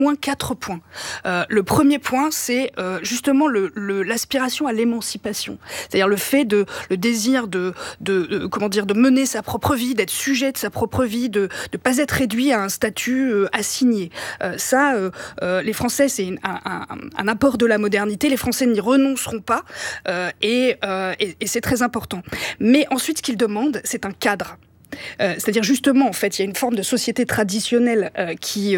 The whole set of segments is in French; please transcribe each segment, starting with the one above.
moins 4 points. Le premier point, c'est justement l'aspiration à l'émancipation. C'est-à-dire le désir de mener sa propre vie, d'être sujet de sa propre vie, de ne pas être réduit à un statut assigné. Les Français, c'est un apport de la modernité. Les Français n'y renonceront pas et c'est très important. Mais ensuite, ce qu'ils demandent, c'est un cadre. C'est-à-dire justement, en fait, il y a une forme de société traditionnelle il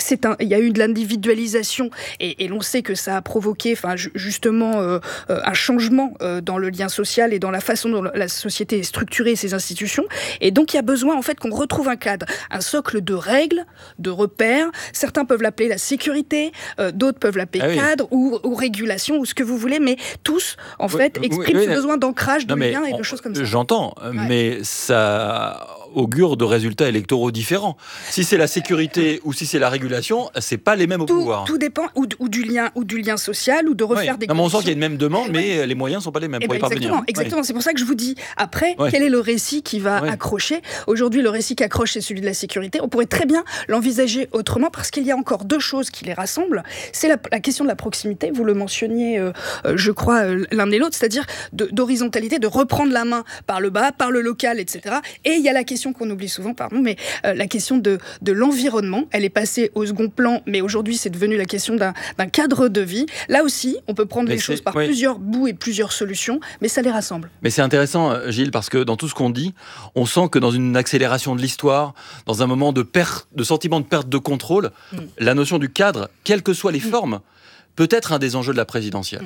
y a eu de l'individualisation et l'on sait que ça a provoqué, justement, un changement dans le lien social et dans la façon dont la société est structurée et ses institutions. Et donc, il y a besoin, en fait, qu'on retrouve un cadre, un socle de règles, de repères. Certains peuvent l'appeler la sécurité, d'autres peuvent l'appeler cadre ou régulation ou ce que vous voulez, mais tous, en fait, expriment ce besoin d'ancrage, de lien et de choses comme ça. J'entends, mais ça augure de résultats électoraux différents. Si c'est la sécurité ou si c'est la régulation, c'est pas les mêmes au pouvoir. Tout dépend ou du lien social ou de refaire des conditions. On sent qu'il y a une même demande, mais les moyens sont pas les mêmes pour y parvenir. Exactement. C'est pour ça que je vous dis, après, quel est le récit qui va accrocher ? Aujourd'hui, le récit qui accroche, c'est celui de la sécurité. On pourrait très bien l'envisager autrement parce qu'il y a encore deux choses qui les rassemblent. C'est la question de la proximité. Vous le mentionniez, je crois, l'un et l'autre, c'est-à-dire d'horizontalité, de reprendre la main par le bas, par le local, etc. Et il y a la question qu'on oublie souvent, mais la question de l'environnement, elle est passée au second plan, mais aujourd'hui c'est devenu la question d'un cadre de vie. Là aussi, on peut prendre les choses par plusieurs bouts et plusieurs solutions, mais ça les rassemble. Mais c'est intéressant, Gilles, parce que dans tout ce qu'on dit, on sent que dans une accélération de l'histoire, dans un moment de sentiment de perte de contrôle, la notion du cadre, quelles que soient les formes, peut être un des enjeux de la présidentielle.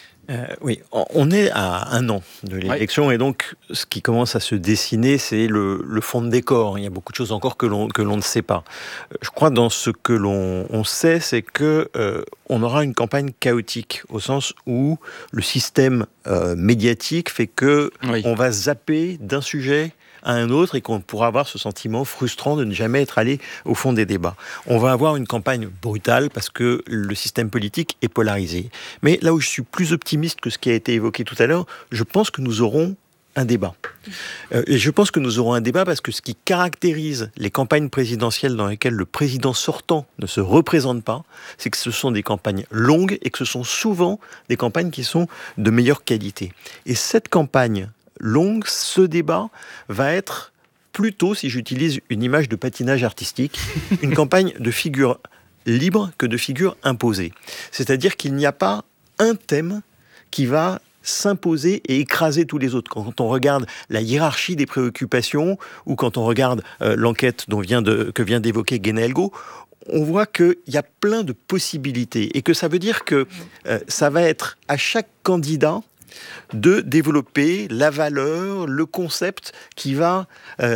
Oui, on est à 1 an de l'élection et donc ce qui commence à se dessiner, c'est le fond de décor. Il y a beaucoup de choses encore que l'on ne sait pas. Je crois dans ce que l'on sait, c'est que on aura une campagne chaotique au sens où le système médiatique fait que on va zapper d'un sujet à un autre et qu'on pourra avoir ce sentiment frustrant de ne jamais être allé au fond des débats. On va avoir une campagne brutale parce que le système politique est polarisé. Mais là où je suis plus optimiste que ce qui a été évoqué tout à l'heure, je pense que nous aurons un débat. Et je pense que nous aurons un débat parce que ce qui caractérise les campagnes présidentielles dans lesquelles le président sortant ne se représente pas, c'est que ce sont des campagnes longues et que ce sont souvent des campagnes qui sont de meilleure qualité. Et cette campagne longue, ce débat va être plutôt, si j'utilise une image de patinage artistique, une campagne de figures libres que de figures imposées. C'est-à-dire qu'il n'y a pas un thème qui va s'imposer et écraser tous les autres. Quand on regarde la hiérarchie des préoccupations ou quand on regarde l'enquête que vient d'évoquer Guéna Elgo, on voit qu'il y a plein de possibilités et que ça veut dire que ça va être à chaque candidat de développer la valeur, le concept qui va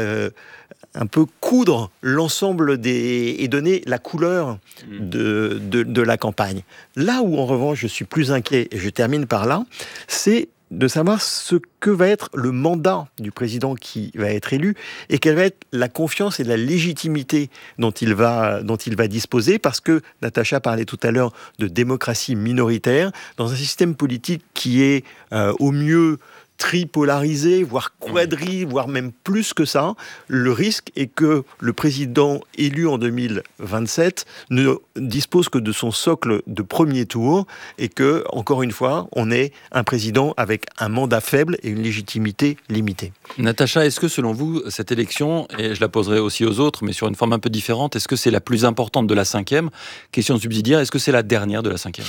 un peu coudre l'ensemble et donner la couleur de la campagne. Là où, en revanche, je suis plus inquiet, et je termine par là, c'est de savoir ce que va être le mandat du président qui va être élu et quelle va être la confiance et la légitimité dont il va disposer, parce que Natacha parlait tout à l'heure de démocratie minoritaire dans un système politique qui est au mieux tripolarisé, voire voire même plus que ça. Le risque est que le président élu en 2027 ne dispose que de son socle de premier tour et que, encore une fois, on ait un président avec un mandat faible et une légitimité limitée. Natacha, est-ce que selon vous, cette élection, et je la poserai aussi aux autres, mais sur une forme un peu différente, est-ce que c'est la plus importante de la 5e ? Question subsidiaire, est-ce que c'est la dernière de la 5e ?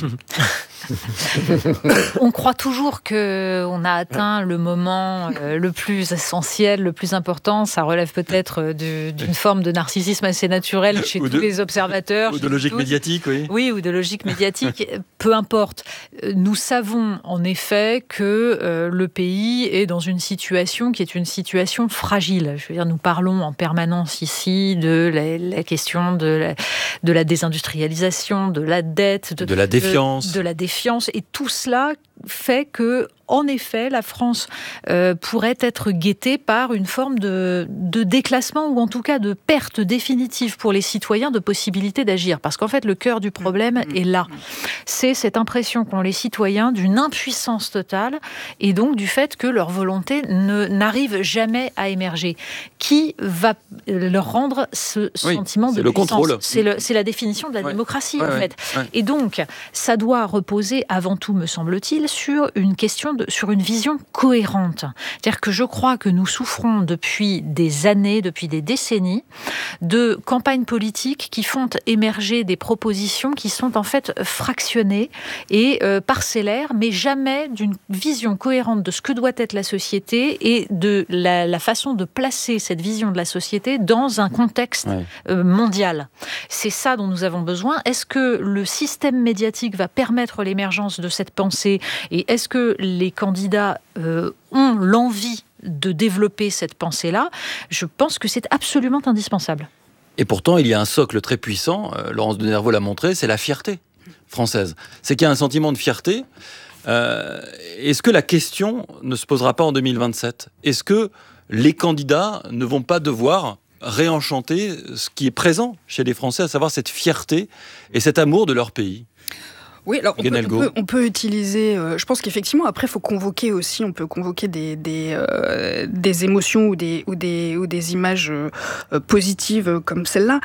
On croit toujours qu'on a atteint le moment le plus essentiel, le plus important. Ça relève peut-être d'une forme de narcissisme assez naturel chez tous les observateurs. Ou de logique médiatique, oui. Oui, ou de logique médiatique. Peu importe. Nous savons en effet que le pays est dans une situation qui est une situation fragile. Je veux dire, nous parlons en permanence ici de la question de la désindustrialisation, de la dette, de la défiance. De la défiance. Et tout cela fait que, en effet, la France pourrait être guettée par une forme de déclassement ou en tout cas de perte définitive pour les citoyens de possibilité d'agir. Parce qu'en fait, le cœur du problème est là. C'est cette impression qu'ont les citoyens d'une impuissance totale et donc du fait que leur volonté n'arrive jamais à émerger. Qui va leur rendre ce sentiment de puissance ? Contrôle. C'est la définition de la démocratie, en fait. Et donc, ça doit reposer avant tout, me semble-t-il, sur une question sur une vision cohérente. C'est-à-dire que je crois que nous souffrons depuis des années, depuis des décennies, de campagnes politiques qui font émerger des propositions qui sont en fait fractionnées et parcellaires, mais jamais d'une vision cohérente de ce que doit être la société et de la façon de placer cette vision de la société dans un contexte mondial. C'est ça dont nous avons besoin. Est-ce que le système médiatique va permettre l'émergence de cette pensée et est-ce que les candidats ont l'envie de développer cette pensée-là ? Je pense que c'est absolument indispensable. Et pourtant, il y a un socle très puissant, Laurence de Nervaux l'a montré, c'est la fierté française. C'est qu'il y a un sentiment de fierté. Est-ce que la question ne se posera pas en 2027 ? Est-ce que les candidats ne vont pas devoir réenchanter ce qui est présent chez les Français, à savoir cette fierté et cet amour de leur pays ? Oui, alors on peut utiliser. Je pense qu'effectivement, après, il faut convoquer aussi. On peut convoquer des émotions ou des images positives comme celle-là.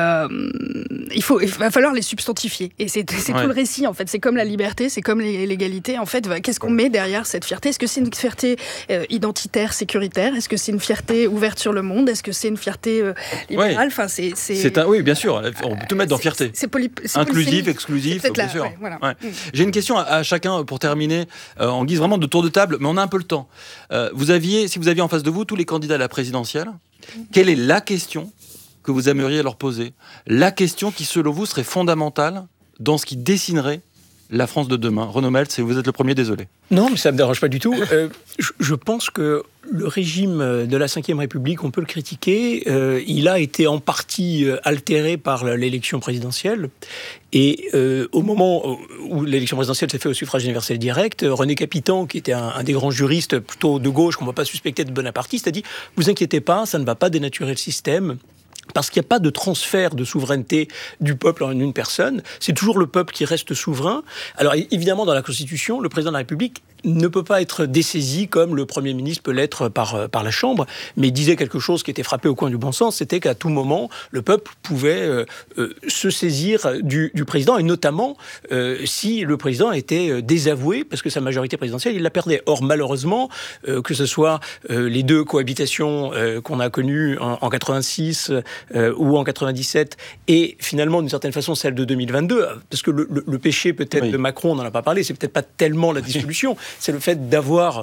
Il va falloir les substantifier. Et c'est tout le récit en fait. C'est comme la liberté, c'est comme l'égalité. En fait, qu'est-ce qu'on met derrière cette fierté ? Est-ce que c'est une fierté identitaire, sécuritaire ? Est-ce que c'est une fierté ouverte sur le monde ? Est-ce que c'est une fierté libérale ? Enfin, oui, bien sûr. On peut tout mettre dans fierté. Inclusif, exclusif, bien sûr. Voilà. Ouais. J'ai une question à chacun pour terminer, en guise vraiment de tour de table, mais on a un peu le temps. Si vous aviez en face de vous tous les candidats à la présidentielle, quelle est la question que vous aimeriez leur poser ? La question qui, selon vous, serait fondamentale dans ce qui dessinerait la France de demain. Renaud Meltz, vous êtes le premier, désolé. Non, mais ça ne me dérange pas du tout. Je pense que le régime de la Ve République, on peut le critiquer. Il a été en partie altéré par l'élection présidentielle. Et au moment où l'élection présidentielle s'est faite au suffrage universel direct, René Capitan, qui était un des grands juristes plutôt de gauche, qu'on ne va pas suspecter de bonapartiste, a dit « Vous inquiétez pas, ça ne va pas dénaturer le système ». Parce qu'il n'y a pas de transfert de souveraineté du peuple en une personne. C'est toujours le peuple qui reste souverain. Alors évidemment, dans la Constitution, le président de la République ne peut pas être dessaisi comme le Premier ministre peut l'être par la Chambre, mais il disait quelque chose qui était frappé au coin du bon sens, c'était qu'à tout moment, le peuple pouvait se saisir du président, et notamment si le président était désavoué, parce que sa majorité présidentielle, il la perdait. Or, malheureusement, que ce soit les deux cohabitations qu'on a connues en 86 ou en 97, et finalement, d'une certaine façon, celle de 2022, parce que le péché peut-être de Macron, on n'en a pas parlé, c'est peut-être pas tellement la dissolution, c'est le fait d'avoir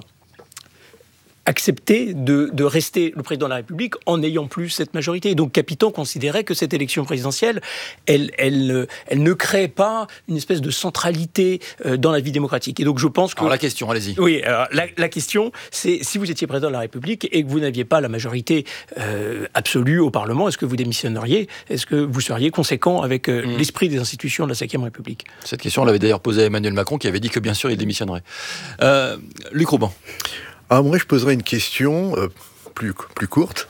accepté de rester le président de la République en n'ayant plus cette majorité. Et donc Capitan considérait que cette élection présidentielle, elle ne crée pas une espèce de centralité dans la vie démocratique. Et donc je pense que... Alors la question, allez-y. Oui, alors la question, c'est si vous étiez président de la République et que vous n'aviez pas la majorité absolue au Parlement, est-ce que vous démissionneriez ? Est-ce que vous seriez conséquent avec l'esprit des institutions de la Ve République ? Cette question, on l'avait d'ailleurs posée à Emmanuel Macron, qui avait dit que bien sûr, il démissionnerait. Luc Rouban. Moi, je poserais une question plus courte.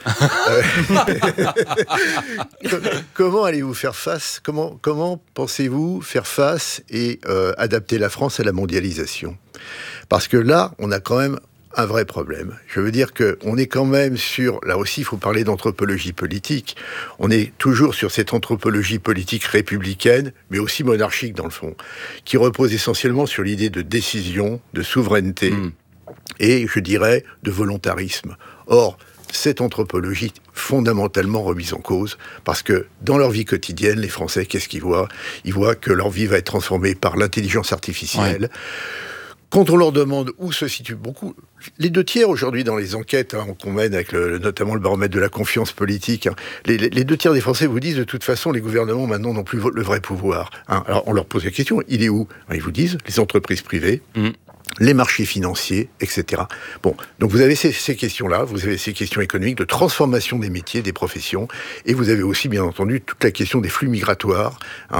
Comment allez-vous faire face ? Comment pensez-vous faire face et adapter la France à la mondialisation ? Parce que là, on a quand même un vrai problème. Je veux dire qu'on est quand même là aussi, il faut parler d'anthropologie politique. On est toujours sur cette anthropologie politique républicaine, mais aussi monarchique dans le fond, qui repose essentiellement sur l'idée de décision, de souveraineté, et, je dirais, de volontarisme. Or, cette anthropologie est fondamentalement remise en cause, parce que dans leur vie quotidienne, les Français, qu'est-ce qu'ils voient ? Ils voient que leur vie va être transformée par l'intelligence artificielle. Quand on leur demande où se situent beaucoup... Les 2/3 aujourd'hui dans les enquêtes qu'on mène avec notamment le baromètre de la confiance politique, les 2/3 des Français vous disent de toute façon les gouvernements maintenant n'ont plus le vrai pouvoir. Alors on leur pose la question, il est où ? Ils vous disent les entreprises privées, les marchés financiers, etc. Bon, donc vous avez ces questions-là, vous avez ces questions économiques de transformation des métiers, des professions, et vous avez aussi, bien entendu, toute la question des flux migratoires,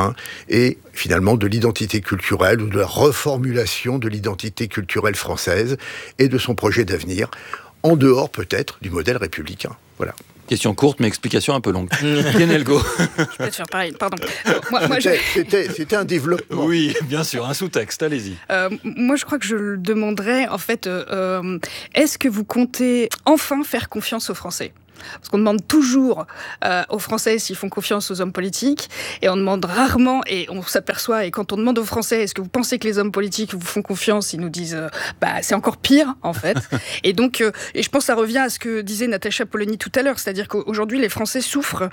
et finalement de l'identité culturelle ou de la reformulation de l'identité culturelle française et de son projet d'avenir, en dehors peut-être du modèle républicain. Voilà. Question courte, mais explication un peu longue. Guénel Go. Je peux te faire pareil, pardon. C'était un développement. Oui, bien sûr, un sous-texte, allez-y. Moi, je crois que je le demanderais, en fait, est-ce que vous comptez enfin faire confiance aux Français ? Parce qu'on demande toujours aux Français s'ils font confiance aux hommes politiques, et on demande rarement, et on s'aperçoit, et quand on demande aux Français est-ce que vous pensez que les hommes politiques vous font confiance, ils nous disent c'est encore pire en fait. Et donc, et je pense que ça revient à ce que disait Natacha Polony tout à l'heure, c'est-à-dire qu'aujourd'hui les Français souffrent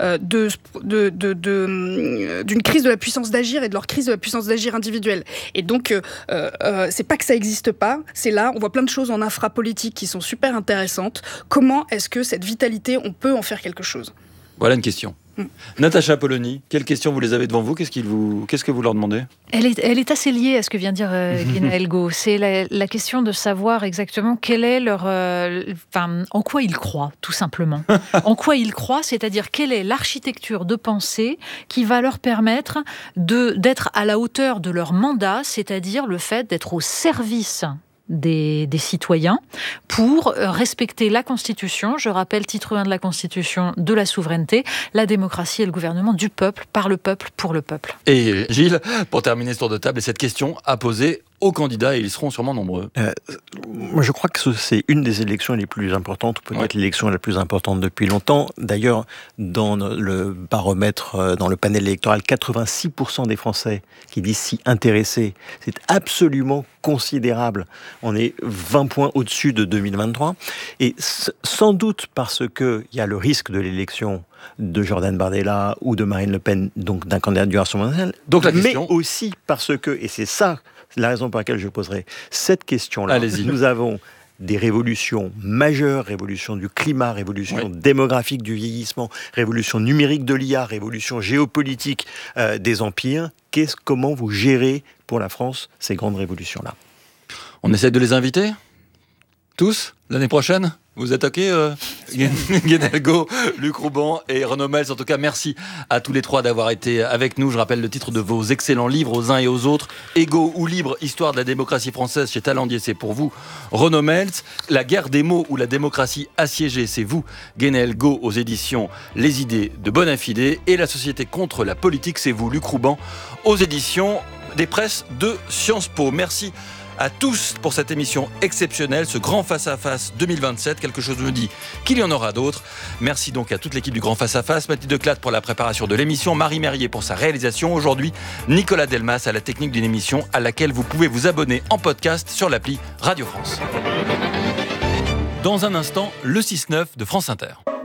d'une crise de la puissance d'agir et de leur crise de la puissance d'agir individuelle. Et donc, c'est pas que ça n'existe pas, c'est là, on voit plein de choses en infrapolitique qui sont super intéressantes. Comment est-ce que cette vitalité, on peut en faire quelque chose? Voilà une question. Natacha Polony, quelles questions vous les avez devant vous? Qu'est-ce que vous leur demandez? Elle est assez liée à ce que vient de dire Guénel Go. C'est la question de savoir exactement quel est leur... en quoi ils croient, tout simplement. En quoi ils croient, c'est-à-dire quelle est l'architecture de pensée qui va leur permettre d'être à la hauteur de leur mandat, c'est-à-dire le fait d'être au service des citoyens pour respecter la Constitution. Je rappelle, titre 1 de la Constitution, de la souveraineté, la démocratie et le gouvernement du peuple, par le peuple, pour le peuple. Et Gilles, pour terminer ce tour de table, et cette question à poser aux candidats, et ils seront sûrement nombreux. Moi, je crois que c'est une des élections les plus importantes, ou peut-être l'élection la plus importante depuis longtemps. D'ailleurs, dans le baromètre, dans le panel électoral, 86% des Français qui disent s'y intéresser. C'est absolument considérable. On est 20 points au-dessus de 2023. Et sans doute parce qu'il y a le risque de l'élection de Jordan Bardella ou de Marine Le Pen, donc d'un candidat du Rassemblement national. Donc la question... Mais aussi parce que, et c'est ça la raison pour laquelle je poserai cette question-là, allez-y. Nous avons des révolutions majeures, révolution du climat, révolution démographique du vieillissement, révolution numérique de l'IA, révolution géopolitique des empires. Comment vous gérez pour la France ces grandes révolutions-là? On essaie de les inviter tous l'année prochaine? Vous êtes OK, Guénel Go, Luc Rouban et Renaud Mels. En tout cas, merci à tous les trois d'avoir été avec nous. Je rappelle le titre de vos excellents livres aux uns et aux autres. Égaux ou libre, histoire de la démocratie française chez Talendier, c'est pour vous, Renaud Mels. La guerre des mots ou la démocratie assiégée, c'est vous, Guénel Go, aux éditions Les idées de Bonafide. Et la société contre la politique, c'est vous, Luc Rouban, aux éditions des presses de Sciences Po. Merci à tous pour cette émission exceptionnelle, ce Grand Face-à-Face 2027. Quelque chose me dit qu'il y en aura d'autres. Merci donc à toute l'équipe du Grand Face-à-Face, Mathilde Declat pour la préparation de l'émission, Marie Merrier pour sa réalisation. Aujourd'hui, Nicolas Delmas à la technique d'une émission à laquelle vous pouvez vous abonner en podcast sur l'appli Radio France. Dans un instant, le 6-9 de France Inter.